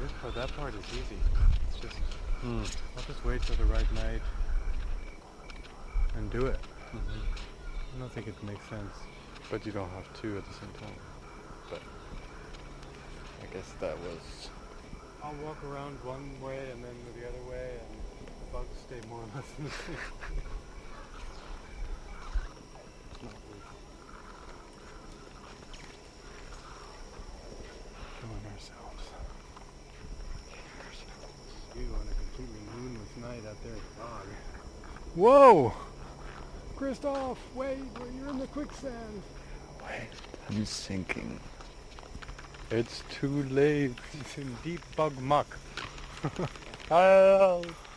that part is easy. It's just, I'll just wait till the right night and do it. I don't think it makes sense. But you don't have two at the same time. But I guess that was... I'll walk around one way and then the other way, and the bugs stay more or less in the same place. It's not weird. Killing ourselves. You on a completely moonless night out there at fog. Whoa! Christoph, wait, you're in the quicksand. Wait, I'm sinking. It's too late. It's in deep bug muck. Help!